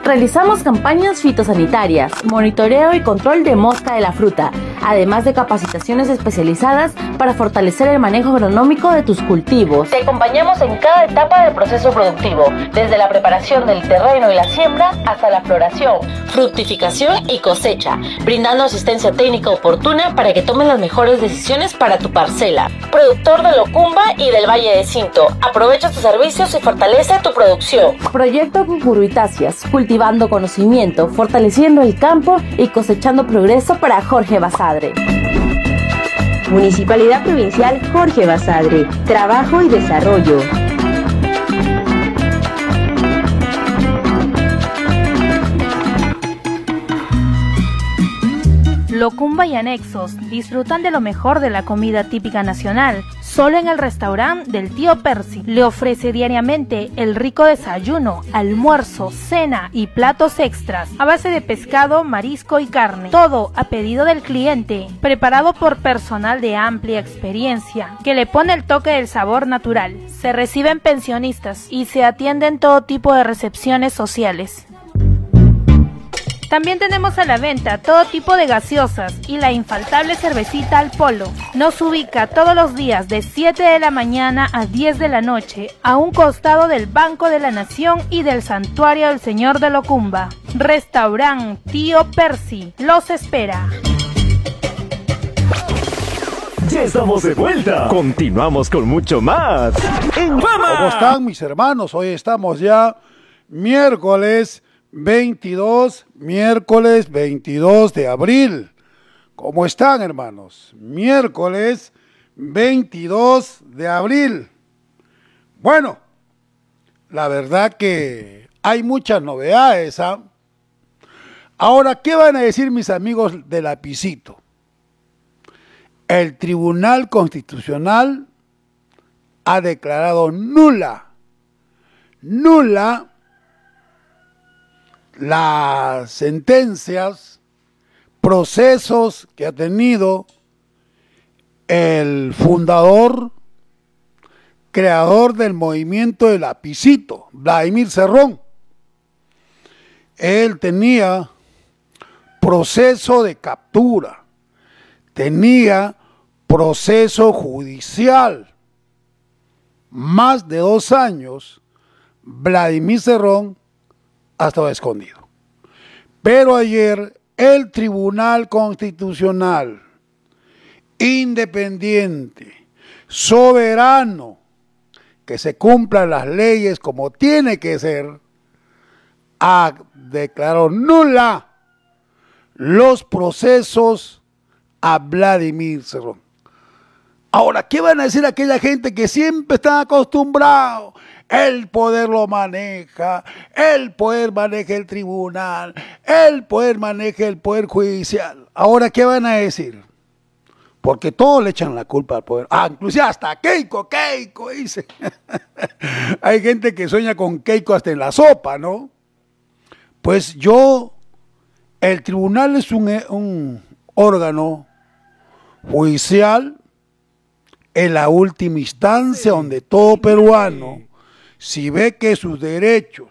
Realizamos campañas fitosanitarias, monitoreo y control de mosca de la fruta, además de capacitaciones especializadas para fortalecer el manejo agronómico de tus cultivos. Te acompañamos en cada etapa del proceso productivo, desde la preparación del terreno y la siembra hasta la floración, fructificación y cosecha, brindando asistencia técnica oportuna para que tomes las mejores decisiones para tu parcela. Productor de Locumba y del Valle de Cinto, aprovecha tus servicios y fortalece tu producción. Proyecto Cucuruitáceas, cultivando conocimiento, fortaleciendo el campo y cosechando progreso para Jorge Basadre. Municipalidad Provincial Jorge Basadre, trabajo y desarrollo. Locumba y anexos disfrutan de lo mejor de la comida típica nacional, solo en el restaurante del tío Percy. Le ofrece diariamente el rico desayuno, almuerzo, cena y platos extras a base de pescado, marisco y carne. Todo a pedido del cliente, preparado por personal de amplia experiencia, que le pone el toque del sabor natural. Se reciben pensionistas y se atienden todo tipo de recepciones sociales. También tenemos a la venta todo tipo de gaseosas y la infaltable cervecita al polo. Nos ubica todos los días de 7 de la mañana a 10 de la noche, a un costado del Banco de la Nación y del Santuario del Señor de Locumba. Restaurant Tío Percy los espera. Ya estamos de vuelta. Continuamos con mucho más en Fama. ¿Cómo están mis hermanos? Hoy estamos ya miércoles 22 de abril. ¿Cómo están, hermanos? Miércoles 22 de abril. Bueno, la verdad que hay muchas novedades, ¿ah? Ahora, ¿qué van a decir mis amigos de Lapicito? El Tribunal Constitucional ha declarado nula las sentencias, procesos que ha tenido el fundador, creador del movimiento de Lapicito, Vladimir Cerrón. Él tenía proceso de captura, tenía proceso judicial, más de 2 años. Vladimir Cerrón ha estado escondido. Pero ayer el Tribunal Constitucional, independiente, soberano, que se cumplan las leyes como tiene que ser, ha declarado nula los procesos a Vladimir Cerrón. Ahora, ¿qué van a decir aquella gente que siempre está acostumbrado? El poder lo maneja, el poder maneja el tribunal, el poder maneja el poder judicial. Ahora, ¿qué van a decir? Porque todos le echan la culpa al poder. Inclusive hasta Keiko dice. Hay gente que sueña con Keiko hasta en la sopa, ¿no? Pues el tribunal es un órgano judicial en la última instancia donde todo peruano, si ve que sus derechos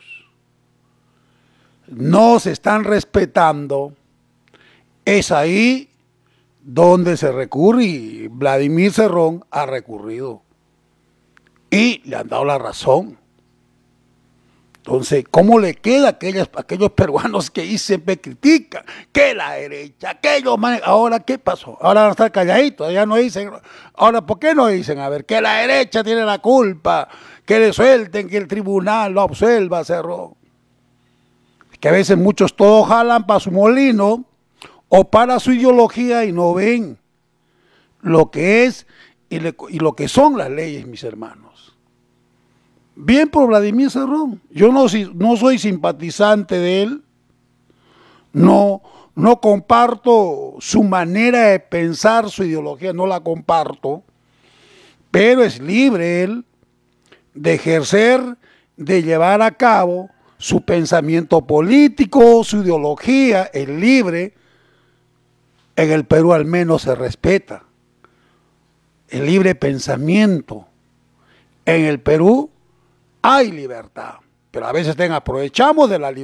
no se están respetando, es ahí donde se recurre, y Vladimir Cerrón ha recurrido y le han dado la razón. Entonces, ¿cómo le queda a aquellos peruanos que siempre critican que la derecha, que ellos manejan? Ahora, ¿qué pasó? Ahora van a estar calladitos, ya no dicen. Ahora, ¿por qué no dicen? A ver, que la derecha tiene la culpa, que le suelten, que el tribunal lo absuelva, Cerrón. Que a veces muchos todos jalan para su molino o para su ideología y no ven lo que es y lo que son las leyes, mis hermanos. Bien por Vladimir Cerrón. Yo no soy simpatizante de él, no comparto su manera de pensar, su ideología, no la comparto, pero es libre él de ejercer, de llevar a cabo su pensamiento político, su ideología, es libre. En el Perú al menos se respeta el libre pensamiento. En el Perú hay libertad, pero a veces aprovechamos de la libertad.